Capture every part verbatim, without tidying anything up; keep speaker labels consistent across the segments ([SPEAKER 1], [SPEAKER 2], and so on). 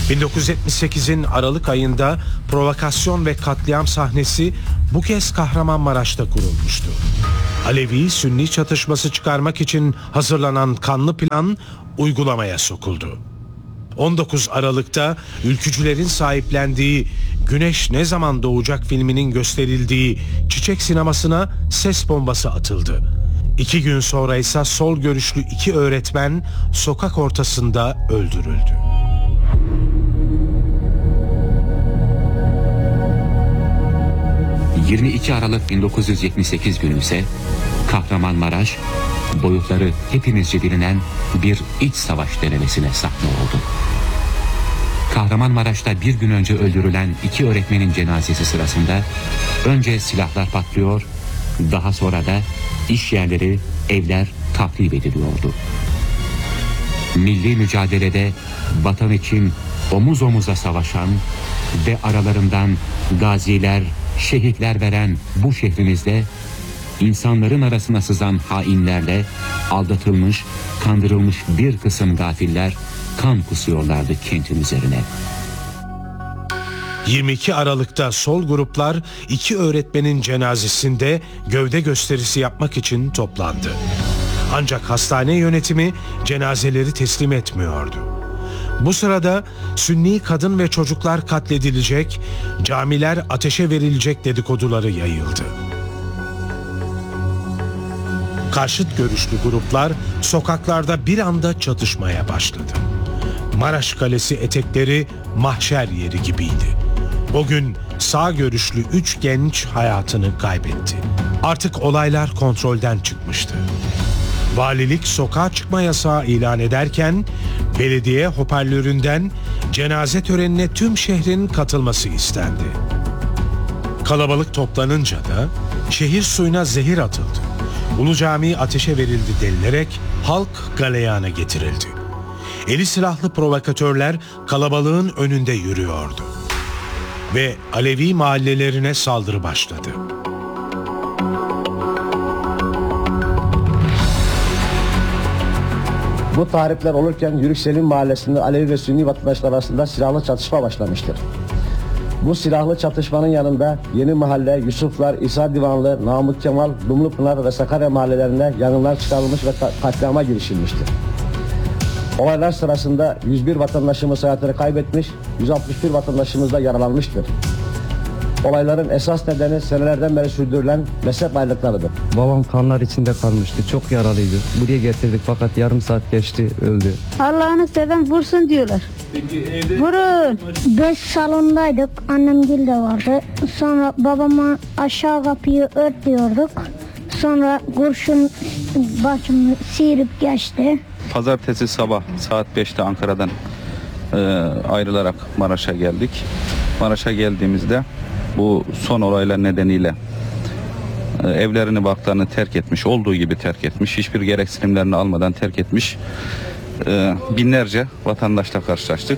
[SPEAKER 1] bin dokuz yüz yetmiş sekizin Aralık ayında provokasyon ve katliam sahnesi bu kez Kahramanmaraş'ta kurulmuştu. Alevi-Sünni çatışması çıkarmak için hazırlanan kanlı plan uygulamaya sokuldu. on dokuz Aralık'ta ülkücülerin sahiplendiği Güneş Ne Zaman Doğacak filminin gösterildiği Çiçek Sineması'na ses bombası atıldı. İki gün sonra ise sol görüşlü iki öğretmen sokak ortasında öldürüldü.
[SPEAKER 2] yirmi iki Aralık bin dokuz yüz yetmiş sekiz günü ise Kahramanmaraş, boyutları hepimizce bilinen bir iç savaş denemesine sahne oldu. Kahramanmaraş'ta bir gün önce öldürülen iki öğretmenin cenazesi sırasında önce silahlar patlıyor, daha sonra da iş yerleri, evler tahrip ediliyordu. Milli mücadelede vatan için omuz omuza savaşan ve aralarından gaziler, şehitler veren bu şehrimizde insanların arasına sızan hainlerle aldatılmış, kandırılmış bir kısım gafiller kan kusuyorlardı kentin üzerine.
[SPEAKER 1] yirmi iki Aralık'ta sol gruplar iki öğretmenin cenazesinde gövde gösterisi yapmak için toplandı. Ancak hastane yönetimi cenazeleri teslim etmiyordu. Bu sırada Sünni kadın ve çocuklar katledilecek, camiler ateşe verilecek dedikoduları yayıldı. Karşıt görüşlü gruplar sokaklarda bir anda çatışmaya başladı. Maraş Kalesi etekleri mahşer yeri gibiydi. O gün sağ görüşlü üç genç hayatını kaybetti. Artık olaylar kontrolden çıkmıştı. Valilik sokağa çıkma yasağı ilan ederken belediye hoparlöründen cenaze törenine tüm şehrin katılması istendi. Kalabalık toplanınca da şehir suyuna zehir atıldı. Ulu Cami ateşe verildi denilerek halk galeyana getirildi. Eli silahlı provokatörler kalabalığın önünde yürüyordu. Ve Alevi mahallelerine saldırı başladı.
[SPEAKER 3] Bu tahripler olurken Yürükselim Mahallesi'nde Alevi ve Sünni vatandaşlar arasında silahlı çatışma başlamıştır. Bu silahlı çatışmanın yanında Yeni Mahalle, Yusuflar, İsa Divanlı, Namık Kemal, Dumlupınar ve Sakarya mahallelerinde yangınlar çıkarılmış ve katliama girişilmiştir. Olaylar sırasında yüz bir vatandaşımız hayatını kaybetmiş, yüz altmış bir vatandaşımız da yaralanmıştır. Olayların esas nedeni senelerden beri sürdürülen mezhep ayrılıklarıdır.
[SPEAKER 4] Babam kanlar içinde kalmıştı. Çok yaralıydı. Buraya getirdik fakat yarım saat geçti, öldü.
[SPEAKER 5] Allah'ını seven vursun diyorlar. Peki evde... Vurun. Beş salondaydık. Annemgil de vardı. Sonra babama aşağı kapıyı örtüyorduk. Sonra kurşun başımı sıyırıp geçti.
[SPEAKER 6] Pazartesi sabah saat beşte Ankara'dan e, ayrılarak Maraş'a geldik. Maraş'a geldiğimizde bu son olaylar nedeniyle e, evlerini, barklarını terk etmiş, olduğu gibi terk etmiş, hiçbir gereksinimlerini almadan terk etmiş e, binlerce vatandaşla karşılaştık.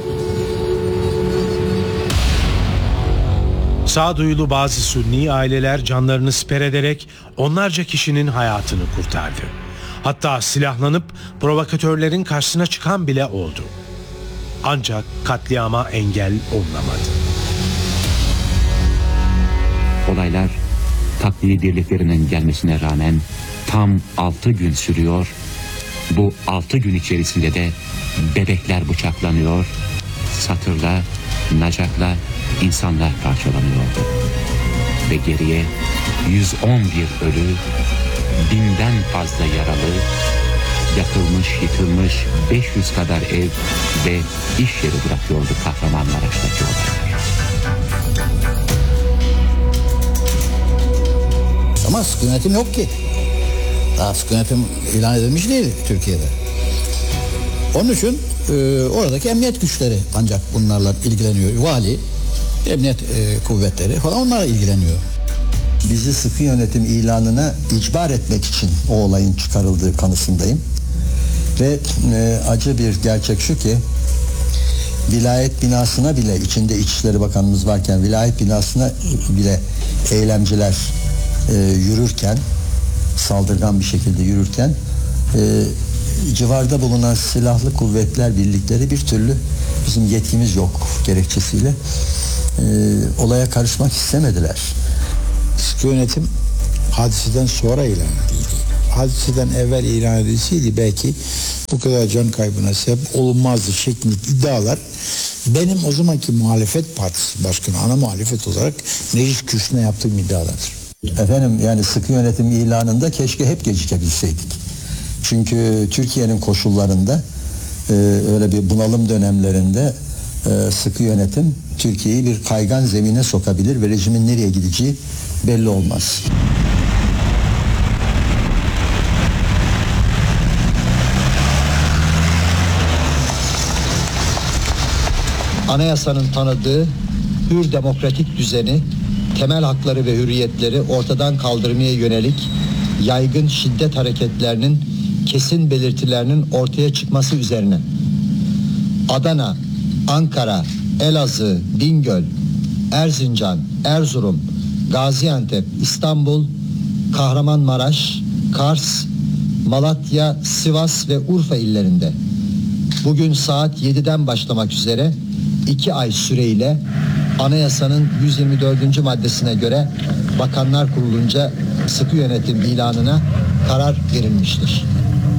[SPEAKER 1] Sağduyulu bazı Sünni aileler canlarını siper ederek onlarca kişinin hayatını kurtardı. Hatta silahlanıp provokatörlerin karşısına çıkan bile oldu. Ancak katliama engel olunamadı.
[SPEAKER 2] Olaylar takviye birliklerinin gelmesine rağmen tam altı gün sürüyor. Bu altı gün içerisinde de bebekler bıçaklanıyor, satırla, nacakla insanlar parçalanıyordu. Ve geriye yüz on bir ölü, binden fazla yaralı, yakılmış, yıkılmış beş yüz kadar ev ve iş yeri bırakıyordu Kahramanmaraş'taki olaylar.
[SPEAKER 7] Ama sıkı yönetim yok ki. Daha sıkı yönetim ilan edilmiş değil Türkiye'de. Onun için e, oradaki emniyet güçleri ancak bunlarla ilgileniyor. Vali, emniyet e, kuvvetleri falan onlarla ilgileniyor.
[SPEAKER 8] Bizi sıkı yönetim ilanına icbar etmek için o olayın çıkarıldığı kanısındayım. Ve e, acı bir gerçek şu ki vilayet binasına bile, içinde İçişleri Bakanımız varken vilayet binasına bile eylemciler e, yürürken, saldırgan bir şekilde yürürken e,
[SPEAKER 7] civarda bulunan silahlı kuvvetler birlikleri bir türlü bizim yetkimiz yok gerekçesiyle e, olaya karışmak istemediler.
[SPEAKER 9] Sıkı yönetim hadiseden sonra ilan edildi. Hadiseden evvel ilan edilseydi belki bu kadar can kaybına sebep olunmazdı şeklindeki iddialar benim o zamanki muhalefet partisi başkanı, ana muhalefet olarak Necip Kürşün'e yaptığım iddialardır.
[SPEAKER 7] Efendim yani sıkı yönetim ilanında keşke hep gecikebilseydik. Çünkü Türkiye'nin koşullarında e, öyle bir bunalım dönemlerinde e, sıkı yönetim Türkiye'yi bir kaygan zemine sokabilir ve rejimin nereye gideceği belli olmaz.
[SPEAKER 10] Anayasanın tanıdığı hür demokratik düzeni, temel hakları ve hürriyetleri ortadan kaldırmaya yönelik yaygın şiddet hareketlerinin kesin belirtilerinin ortaya çıkması üzerine Adana, Ankara, Elazığ, Bingöl, Erzincan, Erzurum, Gaziantep, İstanbul, Kahramanmaraş, Kars, Malatya, Sivas ve Urfa illerinde bugün saat yediden başlamak üzere iki ay süreyle anayasanın yüz yirmi dördüncü maddesine göre Bakanlar Kurulu'nca sıkı yönetim ilanına karar verilmiştir.